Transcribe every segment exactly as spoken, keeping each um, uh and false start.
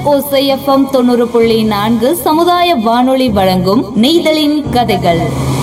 ஓசை எஃப்எம் தொண்ணூறு புள்ளி நான்கு சமுதாய வானொலி வழங்கும் நெய்தலின் கதைகள்.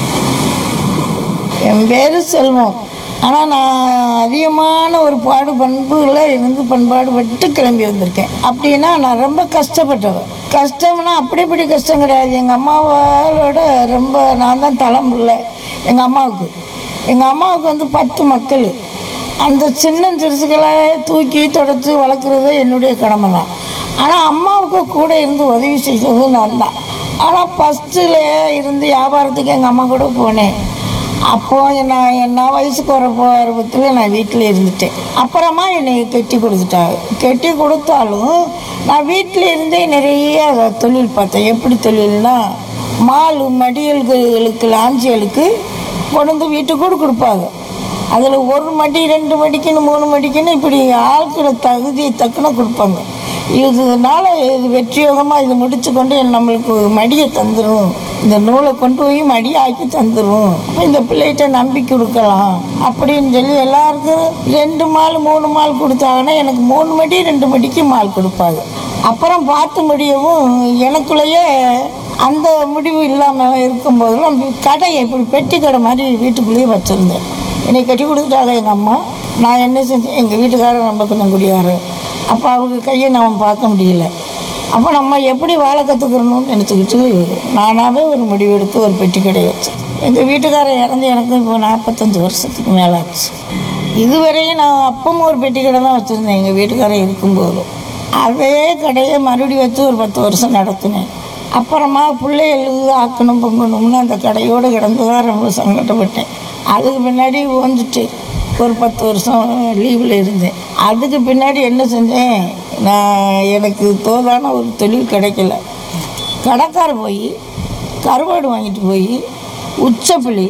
என் பேரு செல்வம். ஆனால் நான் அதிகமான ஒரு பாடு பண்புகளை இருந்து பண்பாடுபட்டு கிளம்பி வந்திருக்கேன். அப்படின்னா நான் ரொம்ப கஷ்டப்பட்டவன். கஷ்டம்னா அப்படி இப்படி கஷ்டம் கிடையாது. எங்கள் அம்மாவோட ரொம்ப நான் தான் தலைமுறை. எங்கள் அம்மாவுக்கு எங்கள் அம்மாவுக்கு வந்து பத்து மக்கள். அந்த சின்ன சிறுசுகளை தூக்கி தொடச்சி வளர்க்குறது என்னுடைய கடமை தான். ஆனால் அம்மாவுக்கு கூட இருந்து உதவி செய்கிறது நான் தான். ஆனால் ஃபஸ்ட்டில் இருந்து வியாபாரத்துக்கு எங்கள் அம்மா கூட போனேன். அப்போது நான் என்ன வயசுக்கு வர பருவத்தில் நான் வீட்டில் இருந்துட்டேன். அப்புறமா என்னை கட்டி கொடுத்துட்டாங்க. கட்டி கொடுத்தாலும் நான் வீட்டில் இருந்தே நிறைய தொழில் பார்த்தேன். எப்படி தொழில்னா, மால் மடியல்களுக்கு லாஞ்சிகளுக்கு கொண்டு வந்து வீட்டுக்கு கூட கொடுப்பாங்க. அதில் ஒரு மடி ரெண்டு மடிக்குன்னு மூணு மடிக்குன்னு இப்படி ஆட்களை தகுதியை தக்குன கொடுப்பாங்க. இதனால இது வெற்றியோகமாக இது முடிச்சு கொண்டு நம்மளுக்கு மடியை தந்துடும், இந்த நூலை கொண்டு போய் மடியை ஆக்கி தந்துடும், இந்த பிள்ளைகிட்ட நம்பி கொடுக்கலாம் அப்படின்னு சொல்லி எல்லாருக்கும் ரெண்டு மால் மூணு மால் கொடுத்தாங்கன்னா எனக்கு மூணு மடி ரெண்டு மடிக்கு மால் கொடுப்பாங்க. அப்புறம் பார்த்து முடியவும் எனக்குள்ளேயே அந்த முடிவு இல்லாமல் இருக்கும்போதெல்லாம் கடையை இப்படி பெட்டி கடை மாதிரி வீட்டுக்குள்ளேயே வச்சுருந்தேன். என்னை கட்டி கொடுத்துட்டாங்க எங்கள் அம்மா. நான் என்ன செஞ்சேன், எங்கள் வீட்டுக்காரர் ரொம்ப கொஞ்சம் குடியாரு. அப்போ அவங்க கையை நம்ம பார்க்க முடியல. அப்போ நம்ம எப்படி வாழை கற்றுக்கிறணும்னு நினச்சிக்கிட்டு நானாகவே ஒரு முடிவு எடுத்து ஒரு பெட்டி கடையை வச்சேன். எங்கள் வீட்டுக்காரர் இறந்து எனக்கு இப்போ நாற்பத்தஞ்சு வருஷத்துக்கு மேலே ஆச்சு. இதுவரையும் நான் அப்பவும் ஒரு பெட்டி கடை தான் வச்சுருந்தேன் எங்கள் வீட்டுக்காரர் இருக்கும்போதும். அதே கடையை மறுபடியும் வச்சு ஒரு பத்து வருஷம் நடத்தினேன். அப்புறமா பிள்ளைகளுக்கு ஆக்கணும் பொங்கணும்னு அந்த கடையோடு கிடந்து தான் ரொம்ப சங்கடப்பட்டேன். அதுக்கு பின்னாடி ஓஞ்சிட்டு ஒரு பத்து வருஷம் லீவில் இருந்தேன். அதுக்கு பின்னாடி என்ன செஞ்சேன், நான் எனக்கு தோதான ஒரு தொழில் கிடைக்கல. கடைக்கார போய் கருவாடு வாங்கிட்டு போய் உச்சப்புளி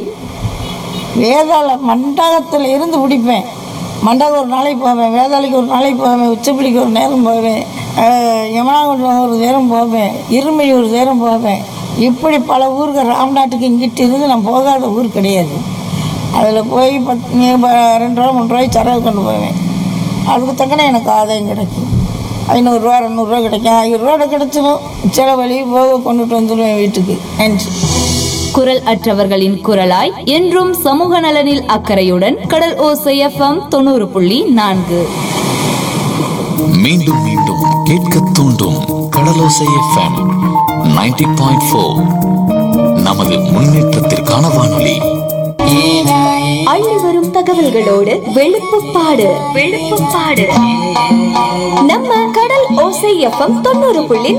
வேதாள மண்டபத்தில் இருந்து பிடிப்பேன். மண்டபம் ஒரு நாளைக்கு போவேன், வேதாளிக்கு ஒரு நாளைக்கு போவேன், உச்சப்புளிக்கு ஒரு நேரம் போவேன், யமனாகுண்டம் ஒரு நேரம் போவேன், இருமை ஒரு நேரம் போவேன். இப்படி பல ஊருக்கு ராம்நாட்டுக்கு இங்கிட்டு இருந்து நான் போகாத ஊர் கிடையாது. அதில் போய் பத்து ரெண்டு ரூபா மூணு ரூபாய்க்கு சரகு கொண்டு போவேன். அதுக்கு தக்கன எனக்கு ஆதாயம் கிடைக்கும். ஐநூறுரூவா ரெநூறுவா கிடைக்கும். ஐநூறுரூவா கிடைச்சிடும். சில வழி போக கொண்டுட்டு வந்துடுவேன் வீட்டுக்கு. நன்றி. குரல் அற்றவர்களின் குரலாய் என்றும் சமூக நலனில் அக்கறையுடன் கடல் ஓசை எஃப்எம் தொண்ணூறு புள்ளி நான்கு. மீண்டும் மீண்டும் கேட்க தூண்டும் கடலோசை எஃப்எம் நைன்டி பாயிண்ட் ஃபோர். நமது முன்னேற்றத்திற்கான வானொலி. அள்ளி வரும் தகவல்களோடு வெளுப்புப்பாடு வெளுப்புப்பாடு நம்ம கடல் ஓசை எஃப்எம் தொண்ணூறு புள்ளி